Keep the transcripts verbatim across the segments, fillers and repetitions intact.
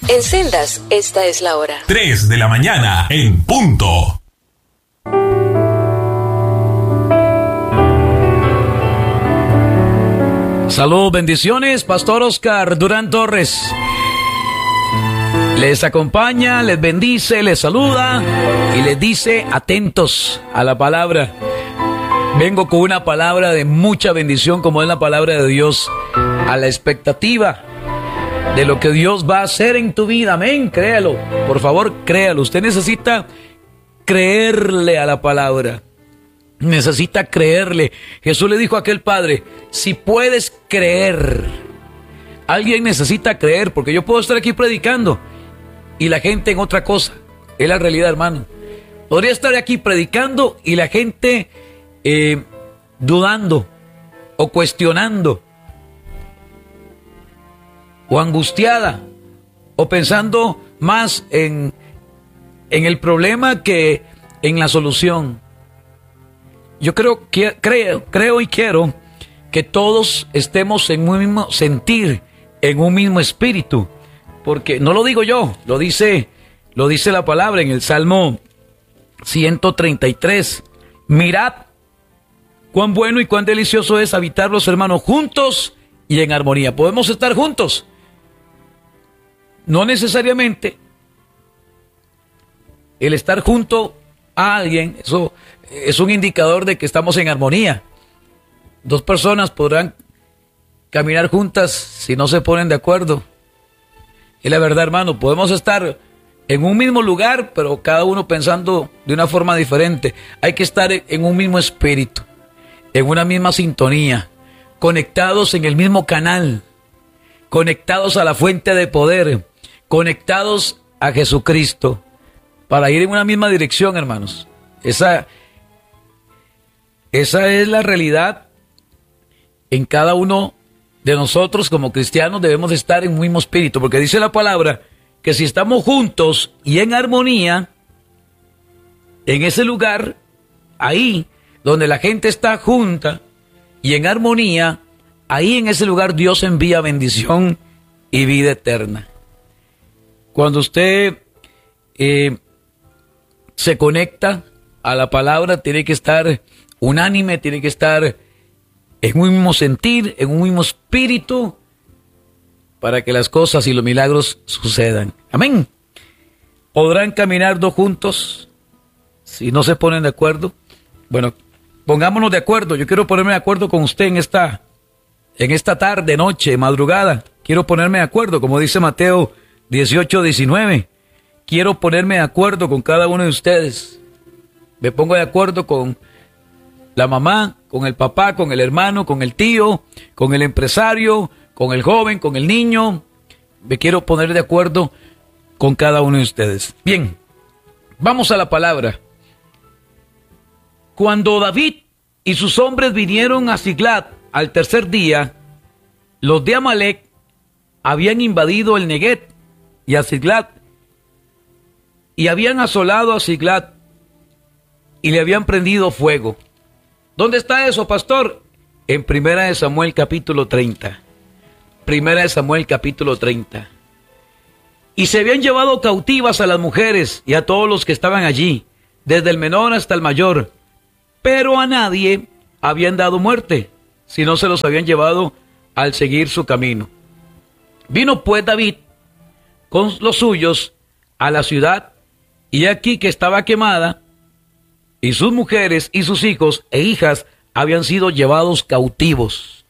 En Sendas, esta es la hora. tres de la mañana en punto. Salud, bendiciones, Pastor Oscar Durán Torres. Les acompaña, les bendice, les saluda y les dice atentos a la palabra. Vengo con una palabra de mucha bendición, como es la palabra de Dios, a la expectativa de lo que Dios va a hacer en tu vida. Amén, créalo, por favor, créalo. Usted necesita creerle a la palabra. Necesita creerle. Jesús le dijo a aquel padre, si puedes creer. Alguien necesita creer, porque yo puedo estar aquí predicando y la gente en otra cosa. Es la realidad, hermano. Podría estar aquí predicando y la gente eh, dudando o cuestionando o angustiada o pensando más en, en el problema que en la solución. Yo creo, que, creo, creo y quiero que todos estemos en un mismo sentir, en un mismo espíritu, porque no lo digo yo, lo dice, lo dice la palabra en el Salmo ciento treinta y tres. Mirad cuán bueno y cuán delicioso es habitar los hermanos juntos y en armonía. Podemos estar juntos. No necesariamente el estar junto a alguien, eso es un indicador de que estamos en armonía. Dos personas podrán caminar juntas si no se ponen de acuerdo. Es la verdad, hermano, podemos estar en un mismo lugar, pero cada uno pensando de una forma diferente. Hay que estar en un mismo espíritu, en una misma sintonía, conectados en el mismo canal, conectados a la fuente de poder, conectados a Jesucristo, para ir en una misma dirección, hermanos. Esa, esa es la realidad. En cada uno de nosotros como cristianos debemos estar en un mismo espíritu, porque dice la palabra que si estamos juntos y en armonía, en ese lugar, ahí donde la gente está junta y en armonía, ahí en ese lugar Dios envía bendición y vida eterna. Cuando usted eh, se conecta a la palabra, tiene que estar unánime, tiene que estar en un mismo sentir, en un mismo espíritu, para que las cosas y los milagros sucedan. Amén. ¿Podrán caminar dos juntos si no se ponen de acuerdo? Bueno, pongámonos de acuerdo. Yo quiero ponerme de acuerdo con usted en esta, en esta tarde, noche, madrugada. Quiero ponerme de acuerdo, como dice Mateo dieciocho diecinueve. Quiero ponerme de acuerdo con cada uno de ustedes. Me pongo de acuerdo con la mamá, con el papá, con el hermano, con el tío, con el empresario, con el joven, con el niño. Me quiero poner de acuerdo con cada uno de ustedes. Bien, vamos a la palabra. Cuando David y sus hombres vinieron a Siglat al tercer día, los de Amalec habían invadido el Neguet y a Siglat, y habían asolado a Siglat y le habían prendido fuego. ¿Dónde está eso, pastor? En Primera de Samuel capítulo treinta. Primera de Samuel capítulo treinta. Y se habían llevado cautivas a las mujeres y a todos los que estaban allí, desde el menor hasta el mayor, pero a nadie habían dado muerte, sino se los habían llevado al seguir su camino. Vino pues David con los suyos a la ciudad, y aquí que estaba quemada, y sus mujeres y sus hijos e hijas habían sido llevados cautivos.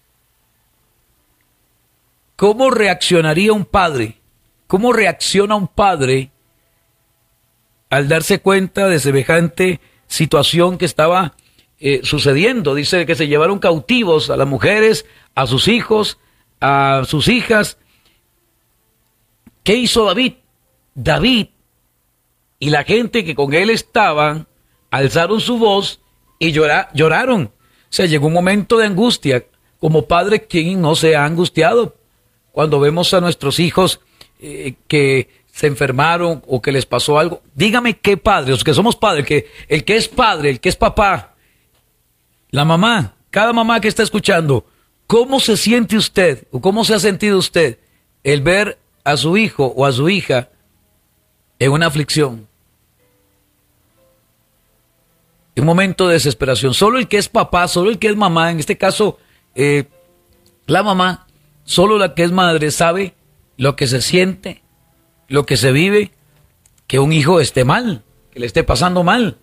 ¿Cómo reaccionaría un padre? ¿Cómo reacciona un padre al darse cuenta de semejante situación que estaba eh, sucediendo? Dice que se llevaron cautivos a las mujeres, a sus hijos, a sus hijas. ¿Qué hizo David? David y la gente que con él estaban alzaron su voz y llora, lloraron. O sea, llegó un momento de angustia. Como padre, ¿quién no se ha angustiado cuando vemos a nuestros hijos eh, que se enfermaron o que les pasó algo? Dígame qué padre, los que somos padres, el que, el que es padre, el que es papá, la mamá, cada mamá que está escuchando, ¿cómo se siente usted o cómo se ha sentido usted el ver a su hijo o a su hija en una aflicción, en un momento de desesperación. Solo el que es papá, solo el que es mamá, en este caso eh, la mamá, solo la que es madre sabe lo que se siente, lo que se vive, que un hijo esté mal, que le esté pasando mal.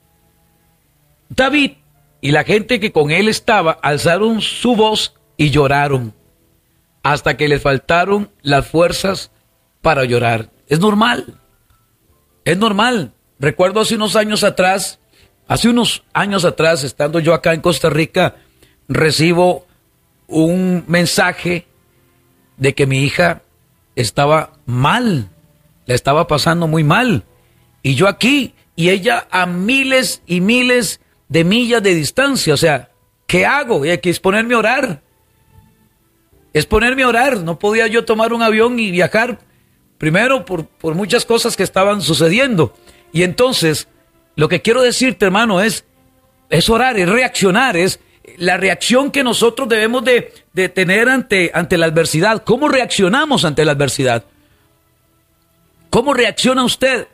David y la gente que con él estaba alzaron su voz y lloraron hasta que les faltaron las fuerzas para llorar. Es normal, es normal. Recuerdo hace unos años atrás, hace unos años atrás, estando yo acá en Costa Rica, recibo un mensaje de que mi hija estaba mal, la estaba pasando muy mal. Y yo aquí, y ella a miles y miles de millas de distancia. O sea, ¿qué hago? Y aquí es ponerme a orar. Es ponerme a orar. No podía yo tomar un avión y viajar, primero por, por muchas cosas que estaban sucediendo. Y entonces, lo que quiero decirte, hermano, es, es orar, es reaccionar, es la reacción que nosotros debemos de, de tener ante, ante la adversidad. ¿Cómo reaccionamos ante la adversidad? ¿Cómo reacciona usted?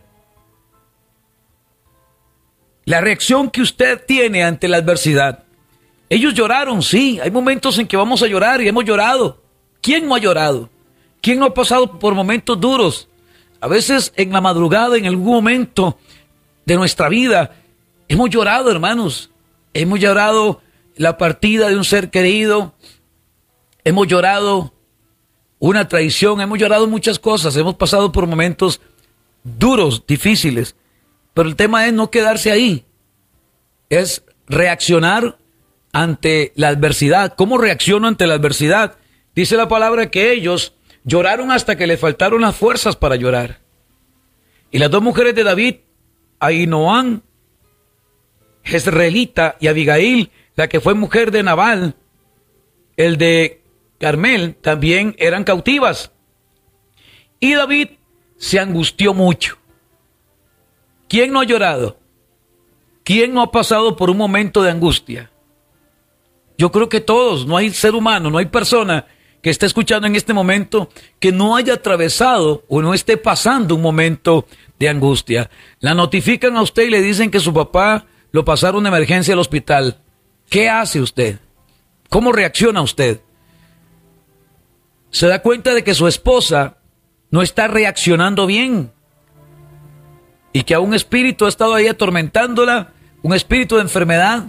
La reacción que usted tiene ante la adversidad. Ellos lloraron, sí, hay momentos en que vamos a llorar y hemos llorado. ¿Quién no ha llorado? ¿Quién no ha pasado por momentos duros? A veces en la madrugada, en algún momento de nuestra vida, hemos llorado, hermanos. Hemos llorado la partida de un ser querido, hemos llorado una traición, hemos llorado muchas cosas, hemos pasado por momentos duros, difíciles, pero el tema es no quedarse ahí, es reaccionar ante la adversidad. ¿Cómo reacciono ante la adversidad? Dice la palabra que ellos lloraron hasta que les faltaron las fuerzas para llorar. Y las dos mujeres de David, Ahinoam, Jezreelita, y Abigail, la que fue mujer de Nabal, el de Carmel, también eran cautivas. Y David se angustió mucho. ¿Quién no ha llorado? ¿Quién no ha pasado por un momento de angustia? Yo creo que todos, no hay ser humano, no hay persona que esté escuchando en este momento que no haya atravesado o no esté pasando un momento de angustia. La notifican a usted y le dicen que su papá lo pasaron de emergencia al hospital. ¿Qué hace usted? ¿Cómo reacciona usted? Se da cuenta de que su esposa no está reaccionando bien y que a un espíritu ha estado ahí atormentándola, un espíritu de enfermedad.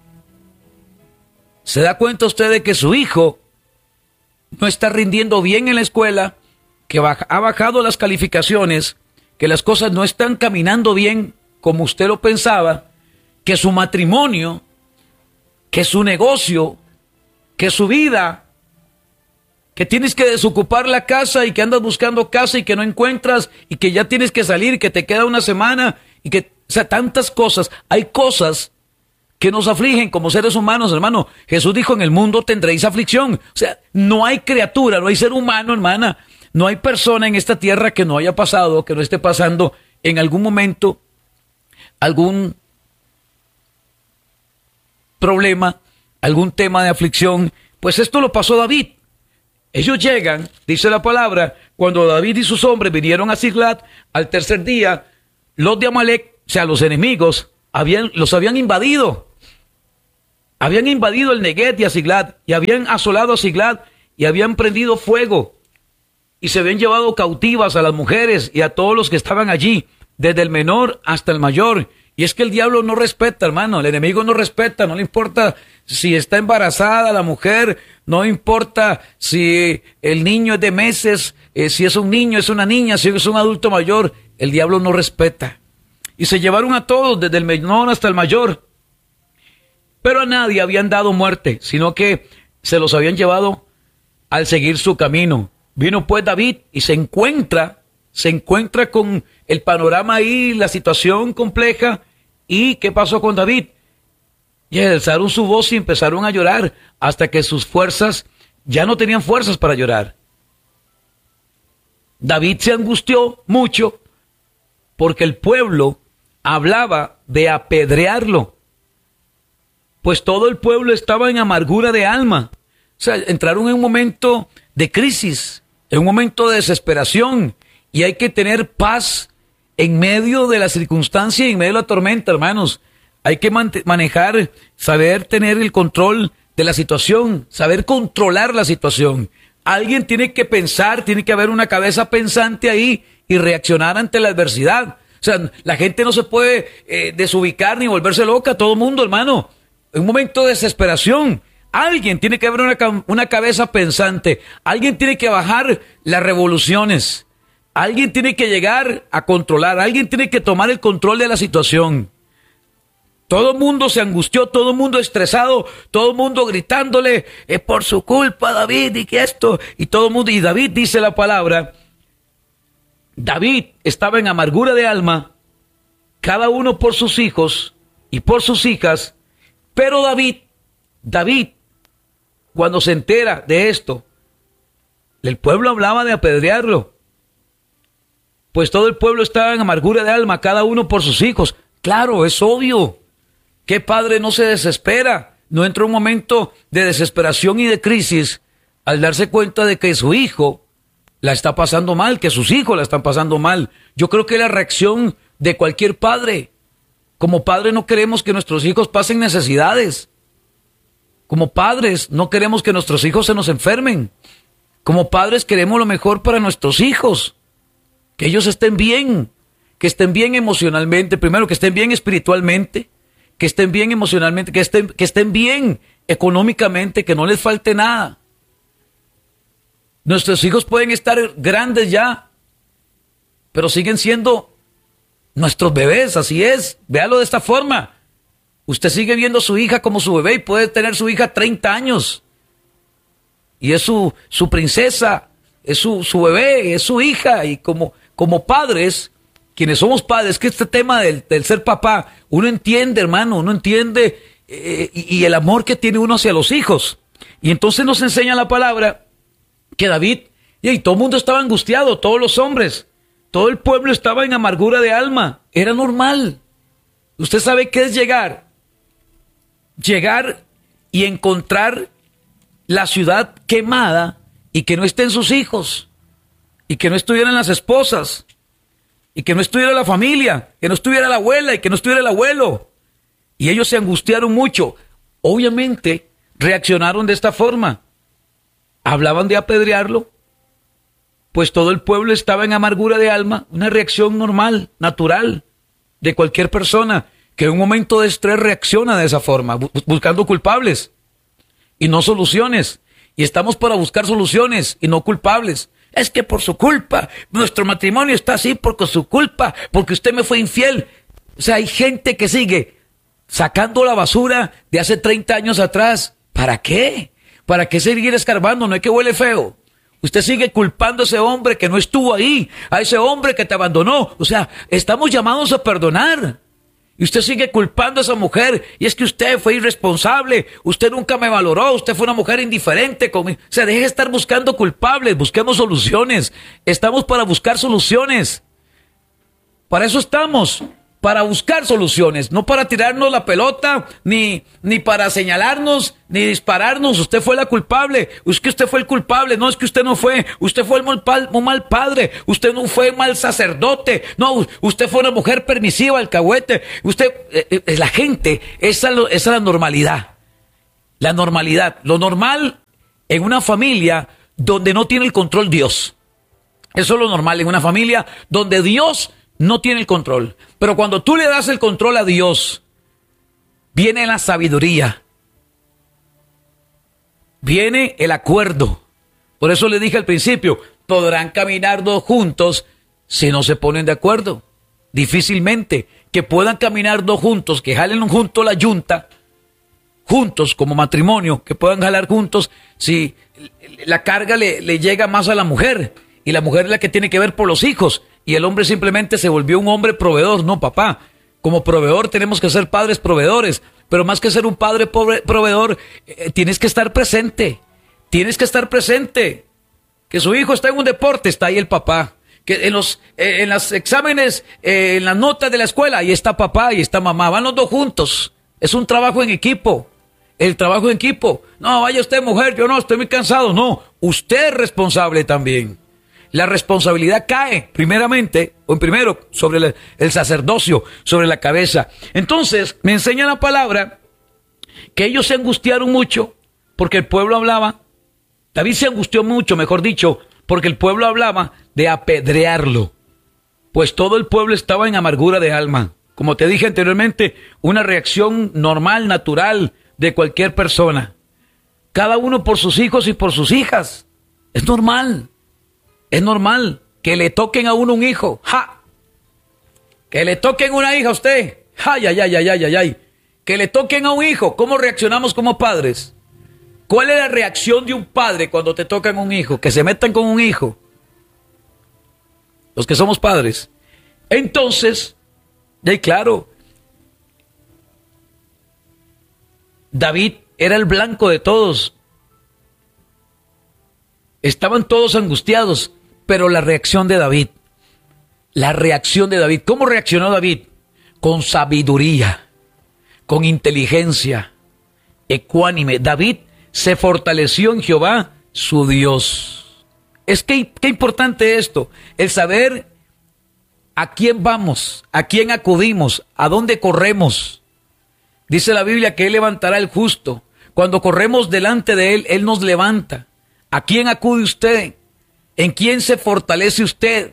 Se da cuenta usted de que su hijo no está rindiendo bien en la escuela, que ha bajado las calificaciones, que las cosas no están caminando bien como usted lo pensaba, que su matrimonio, que su negocio, que su vida, que tienes que desocupar la casa y que andas buscando casa y que no encuentras y que ya tienes que salir y que te queda una semana y que, o sea, tantas cosas. Hay cosas que nos afligen como seres humanos, hermano. Jesús dijo, en el mundo tendréis aflicción. O sea, no hay criatura, no hay ser humano, hermana, no hay persona en esta tierra que no haya pasado, que no esté pasando en algún momento algún problema, algún tema de aflicción. Pues esto lo pasó David. Ellos llegan, dice la palabra, cuando David y sus hombres vinieron a Siglat, al tercer día, los de Amalec, o sea, los enemigos, habían, los habían invadido. Habían invadido el Neguet y a Siglat, y habían asolado a Siglat, y habían prendido fuego, y se habían llevado cautivas a las mujeres y a todos los que estaban allí, desde el menor hasta el mayor. Y es que el diablo no respeta, hermano, el enemigo no respeta, no le importa si está embarazada la mujer, no importa si el niño es de meses, eh, si es un niño, es una niña, si es un adulto mayor, el diablo no respeta. Y se llevaron a todos, desde el menor hasta el mayor. Pero a nadie habían dado muerte, sino que se los habían llevado al seguir su camino. Vino pues David y se encuentra, se encuentra con el panorama ahí, la situación compleja. ¿Y qué pasó con David? Y alzaron su voz y empezaron a llorar hasta que sus fuerzas ya no tenían fuerzas para llorar. David se angustió mucho porque el pueblo hablaba de apedrearlo, pues todo el pueblo estaba en amargura de alma. O sea, entraron en un momento de crisis, en un momento de desesperación, y hay que tener paz en medio de la circunstancia y en medio de la tormenta, hermanos. Hay que man- manejar, saber tener el control de la situación, saber controlar la situación. Alguien tiene que pensar, tiene que haber una cabeza pensante ahí y reaccionar ante la adversidad. O sea, la gente no se puede eh, desubicar ni volverse loca, todo el mundo, hermano. En un momento de desesperación, alguien tiene que haber una, una cabeza pensante. Alguien tiene que bajar las revoluciones. Alguien tiene que llegar a controlar. Alguien tiene que tomar el control de la situación. Todo el mundo se angustió, todo el mundo estresado, todo el mundo gritándole, es por su culpa, David, y que esto, y todo el mundo, y David dice la palabra, David estaba en amargura de alma, cada uno por sus hijos y por sus hijas, pero David, David, cuando se entera de esto, el pueblo hablaba de apedrearlo, pues todo el pueblo estaba en amargura de alma, cada uno por sus hijos. Claro, es obvio. ¿Qué padre no se desespera? No entra un momento de desesperación y de crisis al darse cuenta de que su hijo la está pasando mal, que sus hijos la están pasando mal. Yo creo que la reacción de cualquier padre, como padre no queremos que nuestros hijos pasen necesidades. Como padres no queremos que nuestros hijos se nos enfermen. Como padres queremos lo mejor para nuestros hijos. Que ellos estén bien, que estén bien emocionalmente, primero que estén bien espiritualmente, que estén bien emocionalmente, que estén, que estén bien económicamente, que no les falte nada. Nuestros hijos pueden estar grandes ya, pero siguen siendo nuestros bebés, así es. Véalo de esta forma. Usted sigue viendo a su hija como su bebé y puede tener su hija treinta años. Y es su, su princesa, es su, su bebé, es su hija. Y como, como padres, quienes somos padres, que este tema del, del ser papá, uno entiende, hermano, uno entiende eh, y, y el amor que tiene uno hacia los hijos. Y entonces nos enseña la palabra que David, y, y todo el mundo estaba angustiado, todos los hombres, todo el pueblo estaba en amargura de alma, era normal. Usted sabe qué es llegar, llegar y encontrar la ciudad quemada y que no estén sus hijos, y que no estuvieran las esposas, y que no estuviera la familia, que no estuviera la abuela y que no estuviera el abuelo. Y ellos se angustiaron mucho. Obviamente reaccionaron de esta forma. Hablaban de apedrearlo, pues todo el pueblo estaba en amargura de alma, una reacción normal, natural, de cualquier persona que en un momento de estrés reacciona de esa forma, bu- buscando culpables y no soluciones. Y estamos para buscar soluciones y no culpables. Es que por su culpa, nuestro matrimonio está así por su culpa, porque usted me fue infiel. O sea, hay gente que sigue sacando la basura de hace treinta años atrás. ¿Para qué? ¿Para qué seguir escarbando? No es que huele feo. Usted sigue culpando a ese hombre que no estuvo ahí, a ese hombre que te abandonó. O sea, estamos llamados a perdonar. Y usted sigue culpando a esa mujer, y es que usted fue irresponsable, usted nunca me valoró, usted fue una mujer indiferente conmigo. O sea, deje de estar buscando culpables, busquemos soluciones. Estamos para buscar soluciones. Para eso estamos, para buscar soluciones, no para tirarnos la pelota, ni, ni para señalarnos, ni dispararnos. Usted fue la culpable, es que usted fue el culpable, no es que usted no fue, usted fue el mal, un mal padre, usted no fue un mal sacerdote, no, usted fue una mujer permisiva, alcahuete, usted, eh, eh, la gente, esa, esa es la normalidad, la normalidad, lo normal en una familia donde no tiene el control Dios. Eso es lo normal en una familia donde Dios no tiene el control. Pero cuando tú le das el control a Dios, viene la sabiduría, viene el acuerdo. Por eso le dije al principio, podrán caminar dos juntos si no se ponen de acuerdo. Difícilmente que puedan caminar dos juntos, que jalen juntos la yunta, juntos como matrimonio, que puedan jalar juntos si la carga le, le llega más a la mujer, y la mujer es la que tiene que ver por los hijos, y el hombre simplemente se volvió un hombre proveedor. No, papá, como proveedor tenemos que ser padres proveedores, pero más que ser un padre pobre, proveedor, eh, tienes que estar presente, tienes que estar presente, que su hijo está en un deporte, está ahí el papá, que en los eh, en los exámenes, eh, en las notas de la escuela, ahí está papá y está mamá, van los dos juntos, es un trabajo en equipo. el trabajo en equipo. No, vaya usted, mujer, yo no, estoy muy cansado. No, usted es responsable también. La responsabilidad cae, primeramente, o en primero, sobre el, el sacerdocio, sobre la cabeza. Entonces, me enseña la palabra que ellos se angustiaron mucho porque el pueblo hablaba. David se angustió mucho, mejor dicho, porque el pueblo hablaba de apedrearlo. Pues todo el pueblo estaba en amargura de alma. Como te dije anteriormente, una reacción normal, natural de cualquier persona. Cada uno por sus hijos y por sus hijas. Es normal. Es normal que le toquen a uno un hijo. ¡Ja! Que le toquen una hija a usted. ¡Ay, ay, ay, ay, ay, ay, ay! Que le toquen a un hijo. ¿Cómo reaccionamos como padres? ¿Cuál es la reacción de un padre cuando te tocan un hijo? Que se metan con un hijo. Los que somos padres. Entonces, y claro, David era el blanco de todos. Estaban todos angustiados, pero la reacción de David, la reacción de David, ¿cómo reaccionó David? Con sabiduría, con inteligencia, ecuánime. David se fortaleció en Jehová, su Dios. Es que qué importante esto, el saber a quién vamos, a quién acudimos, a dónde corremos. Dice la Biblia que Él levantará al justo. Cuando corremos delante de Él, Él nos levanta. ¿A quién acude usted? ¿En quién se fortalece usted?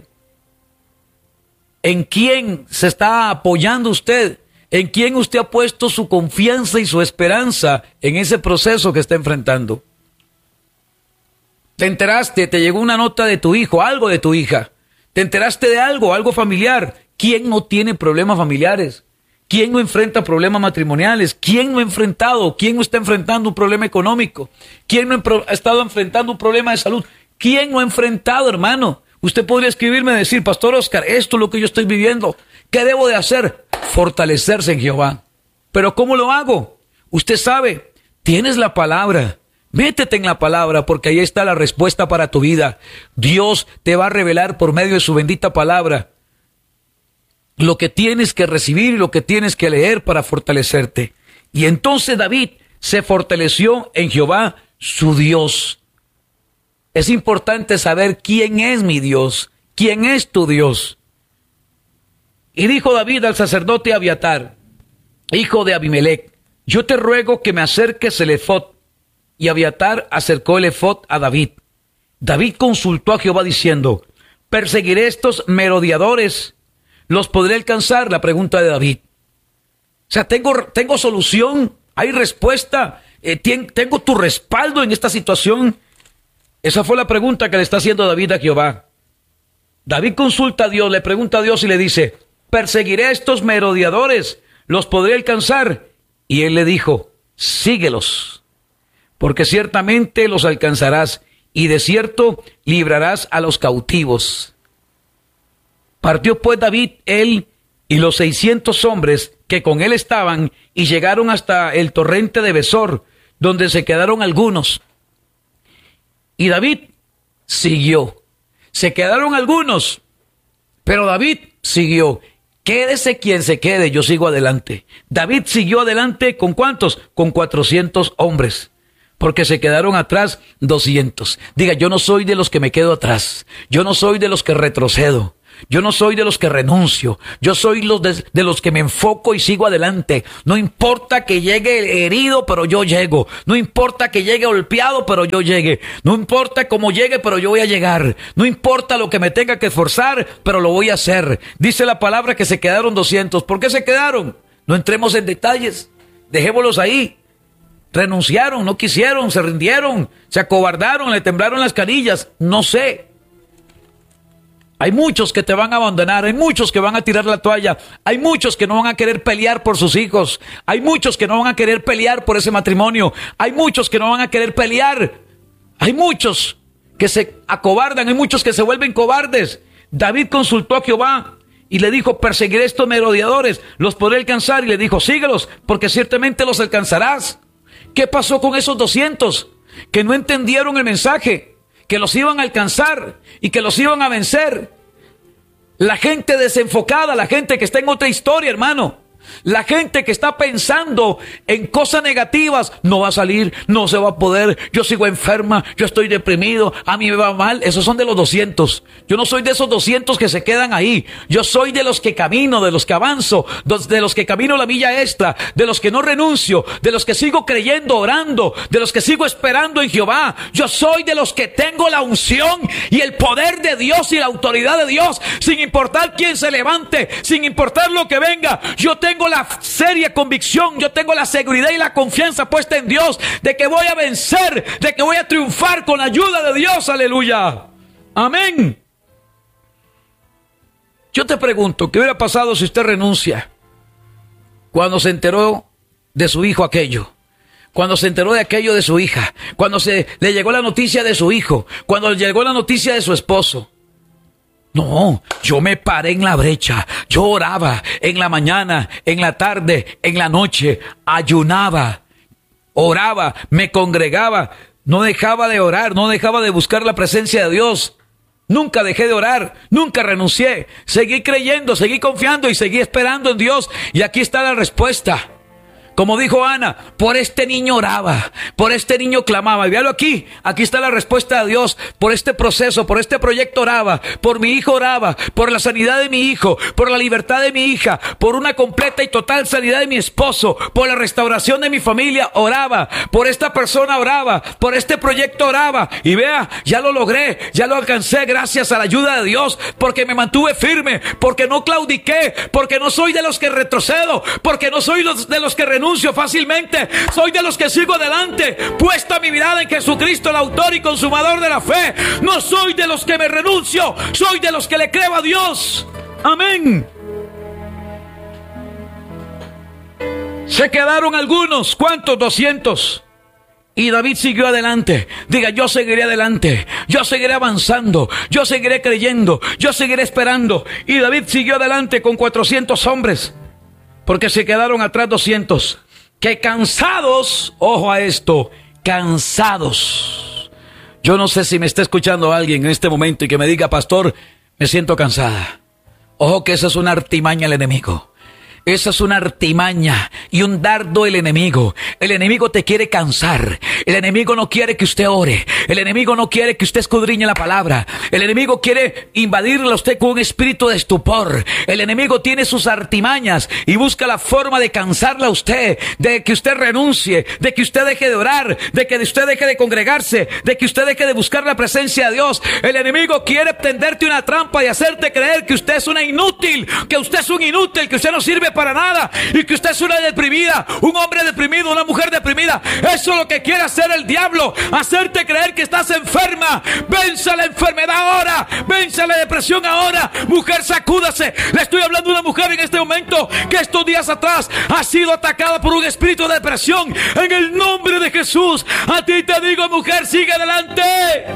¿En quién se está apoyando usted? ¿En quién usted ha puesto su confianza y su esperanza en ese proceso que está enfrentando? Te enteraste, te llegó una nota de tu hijo, algo de tu hija. Te enteraste de algo, algo familiar. ¿Quién no tiene problemas familiares? ¿Quién no enfrenta problemas matrimoniales? ¿Quién no ha enfrentado? ¿Quién no está enfrentando un problema económico? ¿Quién no ha estado enfrentando un problema de salud? ¿Quién no ha enfrentado, hermano? Usted podría escribirme y decir, Pastor Oscar, esto es lo que yo estoy viviendo. ¿Qué debo de hacer? Fortalecerse en Jehová. ¿Pero cómo lo hago? Usted sabe, tienes la palabra. Métete en la palabra porque ahí está la respuesta para tu vida. Dios te va a revelar por medio de su bendita palabra lo que tienes que recibir y lo que tienes que leer para fortalecerte. Y entonces David se fortaleció en Jehová, su Dios. Es importante saber quién es mi Dios, quién es tu Dios. Y dijo David al sacerdote Abiatar, hijo de Abimelech, yo te ruego que me acerques el efod. Y Abiatar acercó el efod a David. David consultó a Jehová diciendo, ¿perseguiré estos merodeadores? ¿Los podré alcanzar? La pregunta de David. O sea, tengo, tengo solución, hay respuesta, eh, tengo tu respaldo en esta situación. Esa fue la pregunta que le está haciendo David a Jehová. David consulta a Dios, le pregunta a Dios y le dice, ¿perseguiré a estos merodeadores? ¿Los podré alcanzar? Y él le dijo, síguelos, porque ciertamente los alcanzarás, y de cierto librarás a los cautivos. Partió pues David, él y los seiscientos hombres que con él estaban, y llegaron hasta el torrente de Besor, donde se quedaron algunos. Y David siguió. Se quedaron algunos, pero David siguió. Quédese quien se quede, yo sigo adelante. David siguió adelante, ¿con cuántos? Con cuatrocientos hombres. Porque se quedaron atrás doscientos. Diga, yo no soy de los que me quedo atrás. Yo no soy de los que retrocedo. Yo no soy de los que renuncio. Yo soy los de, de los que me enfoco y sigo adelante. No importa que llegue herido, pero yo llego. No importa que llegue golpeado, pero yo llegue. No importa cómo llegue, pero yo voy a llegar. No importa lo que me tenga que esforzar, pero lo voy a hacer. Dice la palabra que se quedaron doscientos. ¿Por qué se quedaron? No entremos en detalles. Dejémoslos ahí. Renunciaron, no quisieron, se rindieron, se acobardaron, le temblaron las canillas. No sé. Hay muchos que te van a abandonar, hay muchos que van a tirar la toalla, hay muchos que no van a querer pelear por sus hijos, hay muchos que no van a querer pelear por ese matrimonio, hay muchos que no van a querer pelear, hay muchos que se acobardan, hay muchos que se vuelven cobardes. David consultó a Jehová y le dijo, perseguiré estos merodeadores, los podré alcanzar, y le dijo, síguelos, porque ciertamente los alcanzarás. ¿Qué pasó con esos doscientos que no entendieron el mensaje? Que los iban a alcanzar y que los iban a vencer. La gente desenfocada, la gente que está en otra historia, hermano. La gente que está pensando en cosas negativas, no va a salir, no se va a poder, yo sigo enferma, yo estoy deprimido, a mí me va mal. Esos son de los doscientos. Yo no soy de esos doscientos que se quedan ahí. Yo soy de los que camino, de los que avanzo, de los que camino la milla extra, de los que no renuncio, de los que sigo creyendo, orando, de los que sigo esperando en Jehová. Yo soy de los que tengo la unción y el poder de Dios y la autoridad de Dios, sin importar quién se levante, sin importar lo que venga. Yo tengo la seria convicción, yo tengo la seguridad y la confianza puesta en Dios de que voy a vencer, de que voy a triunfar con la ayuda de Dios. Aleluya. Amén. Yo te pregunto, ¿qué hubiera pasado si usted renuncia cuando se enteró de su hijo aquello? Cuando se enteró de aquello de su hija, cuando se le llegó la noticia de su hijo, cuando le llegó la noticia de su esposo. No, yo me paré en la brecha, yo oraba en la mañana, en la tarde, en la noche, ayunaba, oraba, me congregaba, no dejaba de orar, no dejaba de buscar la presencia de Dios. Nunca dejé de orar, nunca renuncié, seguí creyendo, seguí confiando y seguí esperando en Dios. Y aquí está la respuesta. Como dijo Ana, por este niño oraba, por este niño clamaba. Y véalo aquí, aquí está la respuesta de Dios. Por este proceso, por este proyecto oraba, por mi hijo oraba, por la sanidad de mi hijo, por la libertad de mi hija, por una completa y total sanidad de mi esposo, por la restauración de mi familia oraba, por esta persona oraba, por este proyecto oraba. Y vea, ya lo logré, ya lo alcancé gracias a la ayuda de Dios, porque me mantuve firme, porque no claudiqué, porque no soy de los que retrocedo, porque no soy de los que renuncio fácilmente, soy de los que sigo adelante, puesta mi mirada en Jesucristo, el autor y consumador de la fe. No soy de los que me renuncio, soy de los que le creo a Dios. Amén. Se quedaron algunos, ¿cuántos? doscientos. Y David siguió adelante. Diga, yo seguiré adelante, yo seguiré avanzando, yo seguiré creyendo, yo seguiré esperando. Y David siguió adelante con cuatrocientos hombres, porque se quedaron atrás doscientos, que cansados, ojo a esto, cansados. Yo no sé si me está escuchando alguien en este momento y que me diga, pastor, me siento cansada. Ojo que esa es una artimaña del enemigo. Esa es una artimaña y un dardo del enemigo. El enemigo te quiere cansar. El enemigo no quiere que usted ore. El enemigo no quiere que usted escudriñe la palabra. El enemigo quiere invadirle a usted con un espíritu de estupor. El enemigo tiene sus artimañas y busca la forma de cansarla a usted, de que usted renuncie, de que usted deje de orar, de que usted deje de congregarse, de que usted deje de buscar la presencia de Dios. El enemigo quiere tenderte una trampa y hacerte creer que usted es una inútil, que usted es un inútil, que usted no sirve para nada y que usted es una deprimida, un hombre deprimido, una mujer deprimida. Eso es lo que quiere hacer el diablo, hacerte creer que estás enferma. Vence la enfermedad ahora, vence la depresión ahora. Mujer, sacúdase. Le estoy hablando a una mujer en este momento que estos días atrás ha sido atacada por un espíritu de depresión. En el nombre de Jesús, a ti te digo, mujer, sigue adelante.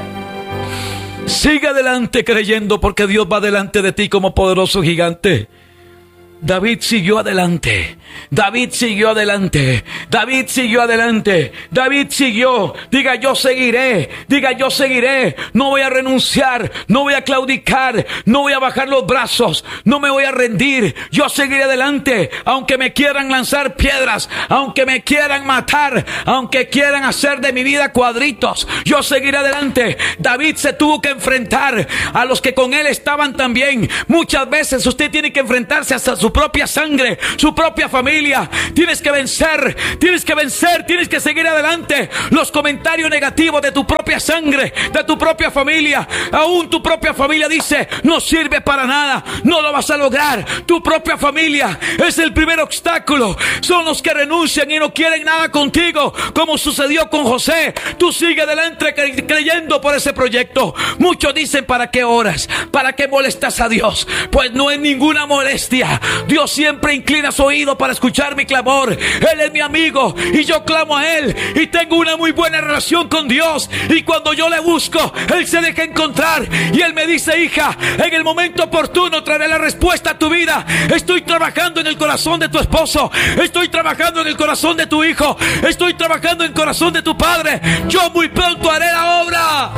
Sigue adelante creyendo, porque Dios va delante de ti como poderoso gigante. David siguió adelante, David siguió adelante, David siguió adelante, David siguió. Diga, yo seguiré, diga, yo seguiré, no voy a renunciar, no voy a claudicar, no voy a bajar los brazos, no me voy a rendir, yo seguiré adelante, aunque me quieran lanzar piedras, aunque me quieran matar, aunque quieran hacer de mi vida cuadritos, yo seguiré adelante. David se tuvo que enfrentar a los que con él estaban también. Muchas veces usted tiene que enfrentarse hasta su propia sangre, su propia familia. Tienes que vencer, tienes que vencer, tienes que seguir adelante. Los comentarios negativos de tu propia sangre, de tu propia familia. Aún tu propia familia dice, no sirve para nada, no lo vas a lograr. Tu propia familia es el primer obstáculo. Son los que renuncian y no quieren nada contigo, como sucedió con José. Tú sigue adelante cre- creyendo por ese proyecto. Muchos dicen, ¿para qué oras? ¿Para qué molestas a Dios? Pues no es ninguna molestia. Dios siempre inclina su oído para escuchar mi clamor. Él es mi amigo y yo clamo a Él y tengo una muy buena relación con Dios. Y cuando yo le busco, Él se deja encontrar y Él me dice, hija, en el momento oportuno traeré la respuesta a tu vida. Estoy trabajando en el corazón de tu esposo, estoy trabajando en el corazón de tu hijo, estoy trabajando en el corazón de tu padre. Yo muy pronto haré la obra.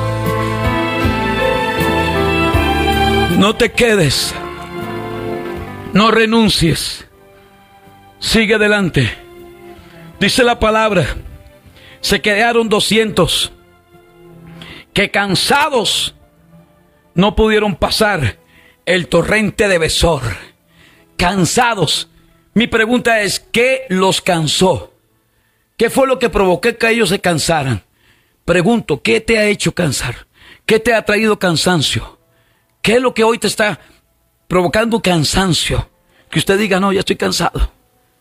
No te quedes, no renuncies, Sigue adelante. Dice la palabra, se quedaron doscientos que cansados no pudieron pasar el torrente de Besor. Cansados. Mi pregunta es, ¿qué los cansó? ¿Qué fue lo que provocó que ellos se cansaran? Pregunto, ¿qué te ha hecho cansar? ¿Qué te ha traído cansancio? ¿Qué es lo que hoy te está provocando cansancio? Que usted diga, no, ya estoy cansado.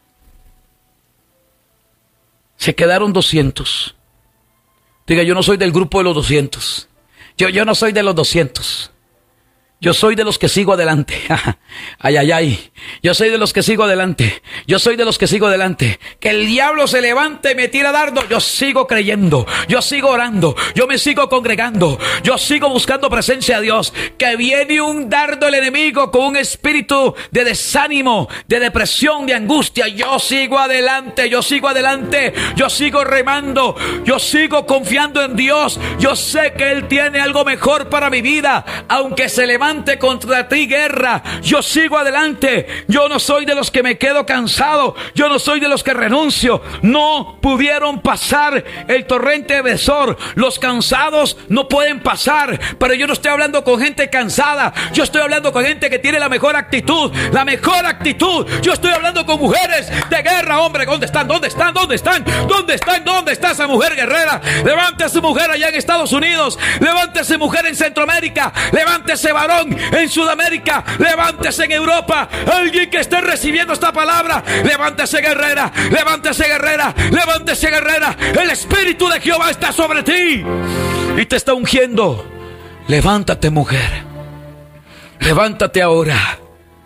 Se quedaron doscientos. Diga, yo no soy del grupo de los doscientos. Yo, yo no soy de los doscientos. Yo soy de los que sigo adelante. Ay, ay, ay. Yo soy de los que sigo adelante. Yo soy de los que sigo adelante. Que el diablo se levante y me tira dardo. Yo sigo creyendo. Yo sigo orando. Yo me sigo congregando. Yo sigo buscando presencia de Dios. Que viene un dardo el enemigo con un espíritu de desánimo, de depresión, de angustia. Yo sigo adelante. Yo sigo adelante. Yo sigo remando. Yo sigo confiando en Dios. Yo sé que Él tiene algo mejor para mi vida. Aunque se levante contra ti guerra, yo sigo adelante. Yo no soy de los que me quedo cansado. Yo no soy de los que renuncio. No pudieron pasar el torrente de Besor. Los cansados no pueden pasar. Pero yo no estoy hablando con gente cansada. Yo estoy hablando con gente que tiene la mejor actitud. La mejor actitud. Yo estoy hablando con mujeres de guerra. Hombre, ¿dónde están? ¿Dónde están? ¿Dónde están? ¿Dónde están? ¿Dónde está esa mujer guerrera? Levántese mujer allá en Estados Unidos. Levántese mujer en Centroamérica. Levántese varón en Sudamérica, levántese en Europa, alguien que esté recibiendo esta palabra, levántese guerrera, levántese guerrera, levántese guerrera, el Espíritu de Jehová está sobre ti y te está ungiendo. Levántate mujer, levántate ahora.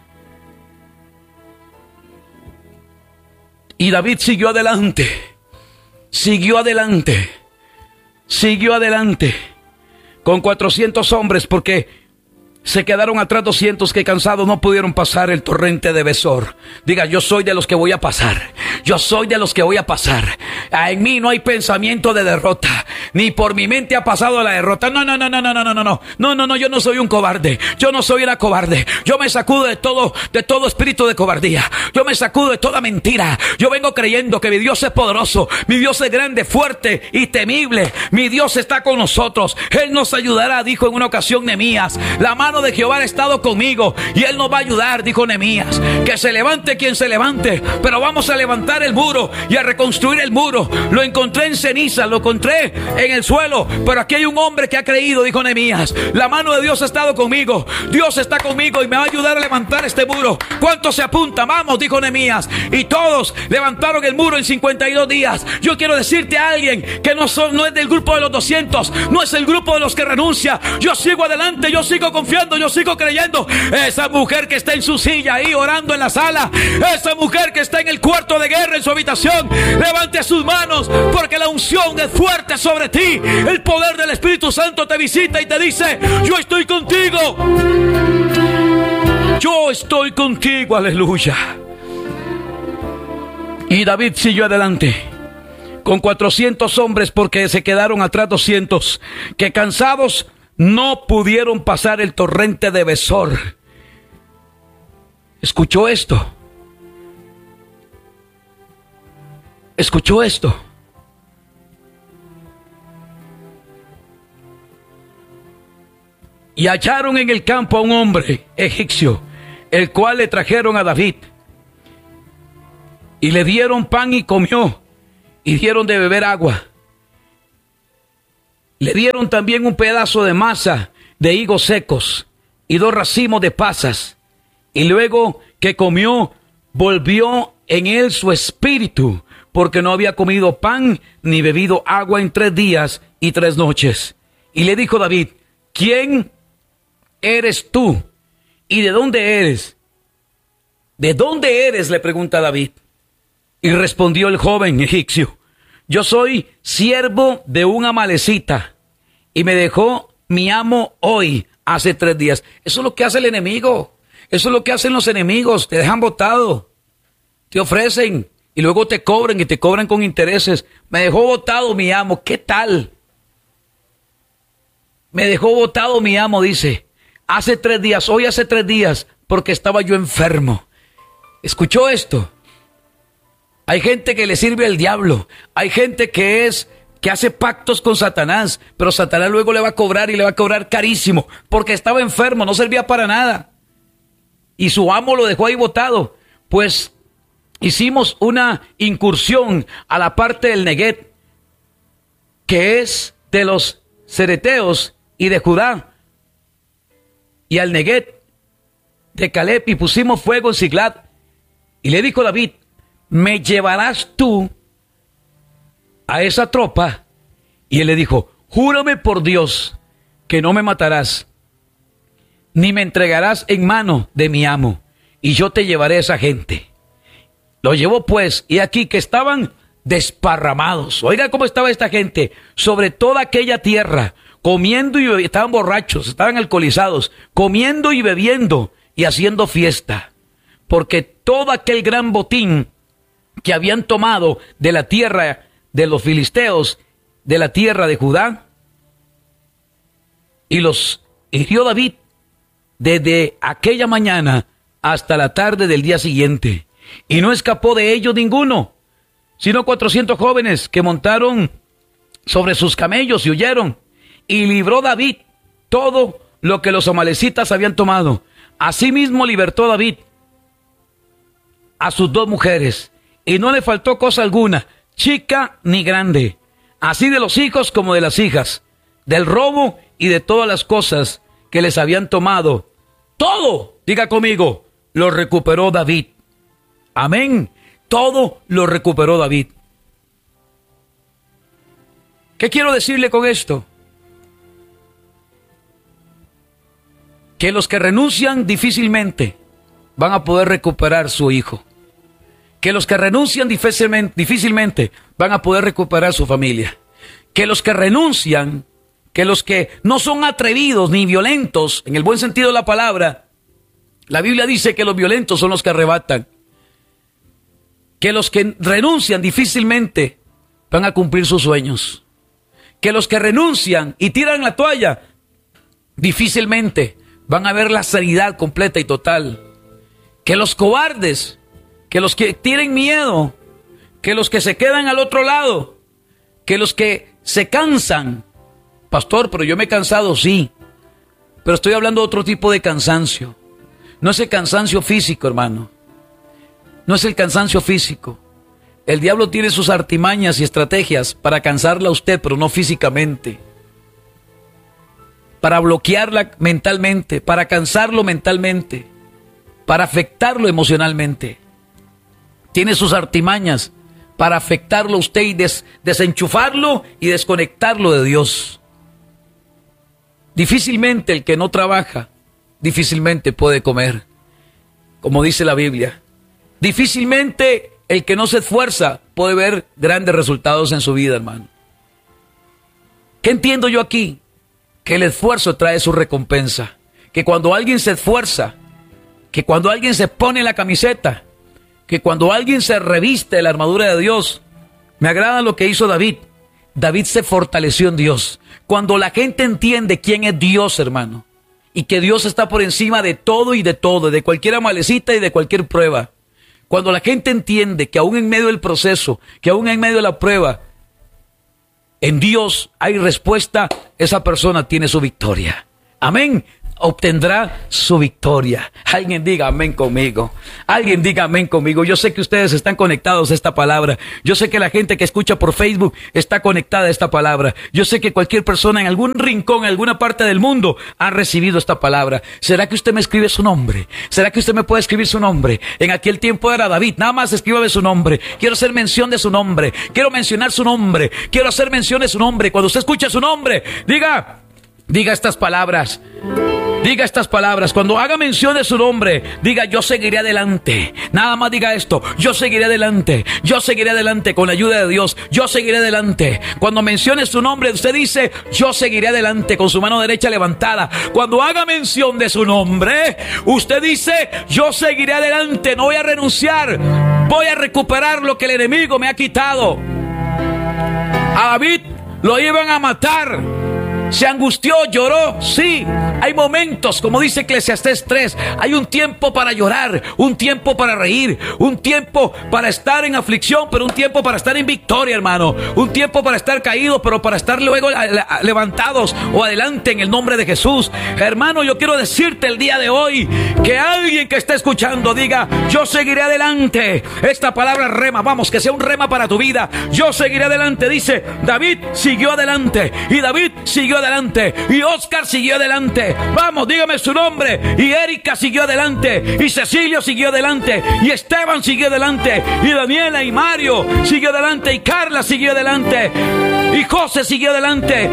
Y David siguió adelante, siguió adelante, siguió adelante con cuatrocientos hombres porque se quedaron atrás doscientos que cansados no pudieron pasar el torrente de Besor. Diga, yo soy de los que voy a pasar. Yo soy de los que voy a pasar. En mí no hay pensamiento de derrota. Ni por mi mente ha pasado la derrota. No, no, no, no, no, no, no, no, no. No, no, no, yo no soy un cobarde. Yo no soy una cobarde. Yo me sacudo de todo, de todo espíritu de cobardía. Yo me sacudo de toda mentira. Yo vengo creyendo que mi Dios es poderoso. Mi Dios es grande, fuerte y temible. Mi Dios está con nosotros. Él nos ayudará, dijo en una ocasión Nehemías. La mano de Jehová ha estado conmigo y Él nos va a ayudar, dijo Nehemías. Que se levante quien se levante, pero vamos a levantar el muro y a reconstruir el muro. Lo encontré en ceniza, lo encontré en el suelo, pero aquí hay un hombre que ha creído, dijo Nehemías. La mano de Dios ha estado conmigo. Dios está conmigo y me va a ayudar a levantar este muro. ¿Cuántos se apuntan? Vamos, dijo Nehemías. Y todos levantaron el muro en cincuenta y dos días. Yo quiero decirte a alguien que no, son, no es del grupo de los doscientos, no es el grupo de los que renuncia. Yo sigo adelante, yo sigo confiando, yo sigo creyendo. Esa mujer que está en su silla ahí orando en la sala, esa mujer que está en el cuarto de guerra en su habitación, levante sus manos porque la unción es fuerte sobre ti. El poder del Espíritu Santo te visita y te dice, yo estoy contigo. Yo estoy contigo, aleluya. Y David siguió adelante con cuatrocientos hombres porque se quedaron atrás doscientos que cansados no pudieron pasar el torrente de Besor. ¿Escuchó esto? ¿Escuchó esto? Y hallaron en el campo a un hombre egipcio, el cual le trajeron a David. Y le dieron pan y comió, y dieron de beber agua. Le dieron también un pedazo de masa de higos secos y dos racimos de pasas. Y luego que comió, volvió en él su espíritu, porque no había comido pan ni bebido agua en tres días y tres noches. Y le dijo David, ¿quién eres tú? ¿Y de dónde eres? ¿De dónde eres?, le pregunta David. Y respondió el joven egipcio, yo soy siervo de un amalecita, y me dejó mi amo hoy, hace tres días. Eso es lo que hace el enemigo. Eso es lo que hacen los enemigos. Te dejan botado. Te ofrecen y luego te cobran y te cobran con intereses. Me dejó botado mi amo. ¿Qué tal? Me dejó botado mi amo, dice. Hace tres días, hoy hace tres días, porque estaba yo enfermo. ¿Escuchó esto? Hay gente que le sirve al diablo. Hay gente que es, que hace pactos con Satanás, pero Satanás luego le va a cobrar y le va a cobrar carísimo, porque estaba enfermo, no servía para nada. Y su amo lo dejó ahí botado. Pues hicimos una incursión a la parte del Neguet, que es de los cereteos y de Judá, y al Neguet de Caleb, y pusimos fuego en Siglat. Y le dijo David: ¿me llevarás tú a esa tropa? Y él le dijo: júrame por Dios que no me matarás, ni me entregarás en mano de mi amo, y yo te llevaré a esa gente. Lo llevó pues, y aquí que estaban desparramados. Oiga cómo estaba esta gente sobre toda aquella tierra, comiendo y bebiendo. Estaban borrachos, estaban alcoholizados, comiendo y bebiendo y haciendo fiesta, porque todo aquel gran botín que habían tomado de la tierra de los filisteos, de la tierra de Judá, y los hirió David desde aquella mañana hasta la tarde del día siguiente, y no escapó de ellos ninguno, sino cuatrocientos jóvenes que montaron sobre sus camellos y huyeron, y libró David todo lo que los amalecitas habían tomado. Asimismo libertó David a sus dos mujeres, y no le faltó cosa alguna, chica ni grande, así de los hijos como de las hijas, del robo y de todas las cosas que les habían tomado. Todo, diga conmigo, lo recuperó David. Amén. Todo lo recuperó David. ¿Qué quiero decirle con esto? Que los que renuncian difícilmente van a poder recuperar su hijo. Que los que renuncian difícilmente, difícilmente van a poder recuperar su familia. Que los que renuncian, que los que no son atrevidos ni violentos, en el buen sentido de la palabra, la Biblia dice que los violentos son los que arrebatan. Que los que renuncian difícilmente van a cumplir sus sueños. Que los que renuncian y tiran la toalla difícilmente van a ver la sanidad completa y total. Que los cobardes, que los que tienen miedo, que los que se quedan al otro lado, que los que se cansan. Pastor, pero yo me he cansado, sí, pero estoy hablando de otro tipo de cansancio. No es el cansancio físico, hermano. No es el cansancio físico. El diablo tiene sus artimañas y estrategias para cansarla a usted, pero no físicamente. Para bloquearla mentalmente, para cansarlo mentalmente, para afectarlo emocionalmente. Tiene sus artimañas para afectarlo a usted y des, desenchufarlo y desconectarlo de Dios. Difícilmente el que no trabaja, difícilmente puede comer, como dice la Biblia. Difícilmente el que no se esfuerza puede ver grandes resultados en su vida, hermano. ¿Qué entiendo yo aquí? Que el esfuerzo trae su recompensa. Que cuando alguien se esfuerza, que cuando alguien se pone la camiseta, que cuando alguien se reviste de la armadura de Dios. Me agrada lo que hizo David. David se fortaleció en Dios. Cuando la gente entiende quién es Dios, hermano, y que Dios está por encima de todo y de todo, de cualquier amalecita y de cualquier prueba. Cuando la gente entiende que aún en medio del proceso, que aún en medio de la prueba, en Dios hay respuesta, esa persona tiene su victoria. Amén. Obtendrá su victoria. Alguien diga amén conmigo. Alguien diga amén conmigo. Yo sé que ustedes están conectados a esta palabra. Yo sé que la gente que escucha por Facebook está conectada a esta palabra. Yo sé que cualquier persona en algún rincón, en alguna parte del mundo, ha recibido esta palabra. ¿Será que usted me escribe su nombre? ¿Será que usted me puede escribir su nombre? En aquel tiempo era David. Nada más escríbame su nombre. Quiero hacer mención de su nombre. Quiero mencionar su nombre. Quiero hacer mención de su nombre. Cuando usted escuche su nombre, diga, diga estas palabras. Diga estas palabras. Cuando haga mención de su nombre, diga: yo seguiré adelante. Nada más diga esto: yo seguiré adelante. Yo seguiré adelante con la ayuda de Dios. Yo seguiré adelante. Cuando mencione su nombre, usted dice: yo seguiré adelante, con su mano derecha levantada. Cuando haga mención de su nombre, usted dice: yo seguiré adelante. No voy a renunciar. Voy a recuperar lo que el enemigo me ha quitado. A David lo iban a matar. Se angustió, lloró, sí. Hay momentos, como dice Eclesiastés tres, hay un tiempo para llorar, un tiempo para reír, un tiempo para estar en aflicción, pero un tiempo para estar en victoria, hermano. Un tiempo para estar caídos, pero para estar luego levantados o adelante en el nombre de Jesús. Hermano, yo quiero decirte el día de hoy que alguien que está escuchando diga: yo seguiré adelante. Esta palabra rema, vamos, que sea un rema para tu vida. Yo seguiré adelante. Dice, David siguió adelante, y David siguió adelante, y Oscar siguió adelante. Vamos, dígame su nombre. Y Erika siguió adelante, y Cecilio siguió adelante, y Esteban siguió adelante, y Daniela y Mario siguió adelante, y Carla siguió adelante, y José siguió adelante,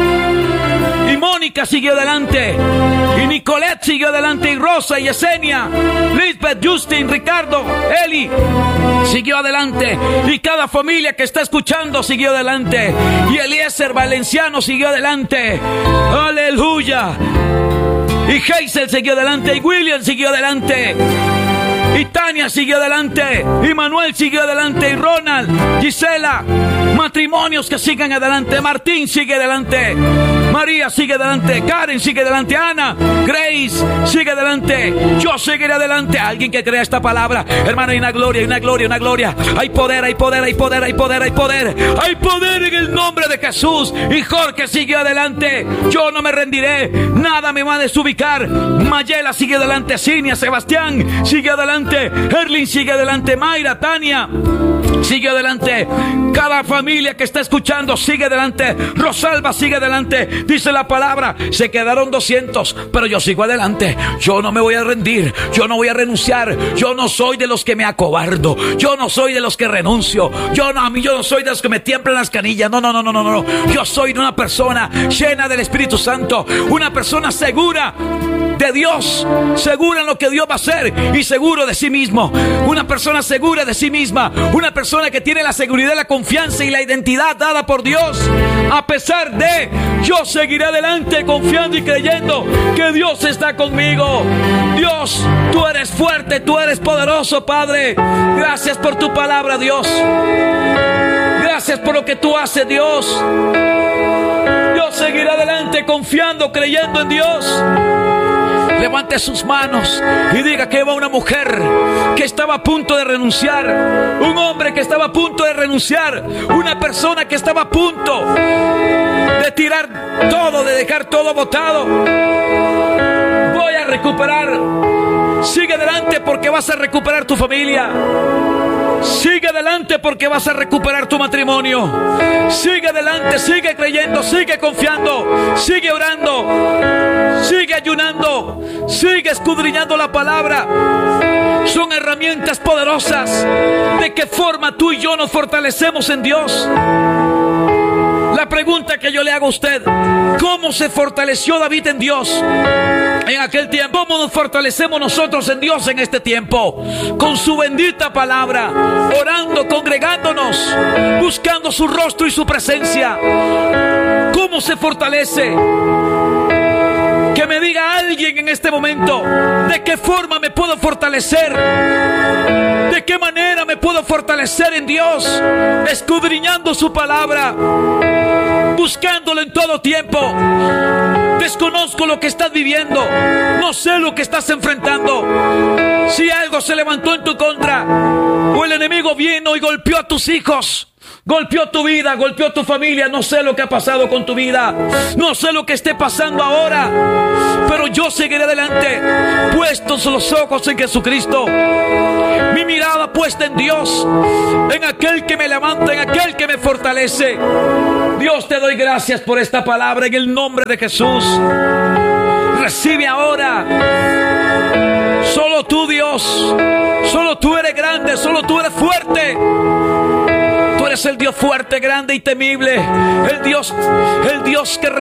y Mónica siguió adelante, y Nicolette siguió adelante, y Rosa, y Yesenia, Lisbeth, Justin, Ricardo, Eli siguió adelante, y cada familia que está escuchando siguió adelante, y Eliezer Valenciano siguió adelante. Aleluya. Y Hazel siguió adelante, y William siguió adelante, y Tania siguió adelante, y Manuel siguió adelante, y Ronald, Gisela. Matrimonios que sigan adelante. Martín sigue adelante, María sigue adelante, Karen sigue adelante, Ana, Grace sigue adelante. Yo seguiré adelante. Alguien que crea esta palabra, hermano, hay una gloria, hay una gloria, una gloria. Hay poder, hay poder, hay poder, hay poder, hay poder. Hay poder en el nombre de Jesús. Y Jorge sigue adelante. Yo no me rendiré, nada me va a desubicar. Mayela sigue adelante, Cinia, Sebastián sigue adelante, Erlin sigue adelante, Mayra, Tania sigue adelante. Cada familia que está escuchando sigue adelante. Rosalba sigue adelante. Dice la palabra, se quedaron doscientos, pero yo sigo adelante. Yo no me voy a rendir, yo no voy a renunciar. Yo no soy de los que me acobardo, yo no soy de los que renuncio. Yo no, a mí yo no soy de los que me tiemblan las canillas. No, no, no, no, no, no. Yo soy de una persona llena del Espíritu Santo, una persona segura de Dios, segura en lo que Dios va a hacer y seguro de sí mismo. Una persona segura de sí misma, una persona que tiene la seguridad, la confianza y la identidad dada por Dios. A pesar de, yo seguiré adelante confiando y creyendo que Dios está conmigo. Dios, tú eres fuerte, tú eres poderoso, Padre. Gracias por tu palabra, Dios. Gracias por lo que tú haces, Dios. Yo seguiré adelante confiando, creyendo en Dios. Levante sus manos y diga que va una mujer que estaba a punto de renunciar, un hombre que estaba a punto de renunciar, una persona que estaba a punto de tirar todo, de dejar todo botado. Voy a recuperar. Sigue adelante porque vas a recuperar tu familia. Sigue adelante porque vas a recuperar tu matrimonio. Sigue adelante, sigue creyendo, sigue confiando, sigue orando, sigue ayunando, sigue escudriñando la palabra. Son herramientas poderosas. ¿De qué forma tú y yo nos fortalecemos en Dios? La pregunta que yo le hago a usted: ¿cómo se fortaleció David en Dios en aquel tiempo? ¿Cómo nos fortalecemos nosotros en Dios en este tiempo? Con su bendita palabra, orando, congregándonos, buscando su rostro y su presencia. ¿Cómo se fortalece? Que me diga alguien en este momento, ¿de qué forma me puedo fortalecer? ¿De qué manera me puedo fortalecer en Dios? Escudriñando su palabra, buscándolo en todo tiempo. Desconozco lo que estás viviendo, no sé lo que estás enfrentando. Si algo se levantó en tu contra, o el enemigo vino y golpeó a tus hijos, golpeó tu vida, golpeó tu familia, no sé lo que ha pasado con tu vida, no sé lo que esté pasando ahora, pero yo seguiré adelante, puestos los ojos en Jesucristo, mi mirada puesta en Dios, en aquel que me levanta, en aquel que me fortalece. Dios, te doy gracias por esta palabra en el nombre de Jesús. Recibe ahora. Solo tú, Dios, solo tú eres grande, solo tú eres fuerte. Tú eres el Dios fuerte, grande y temible, el Dios, el Dios que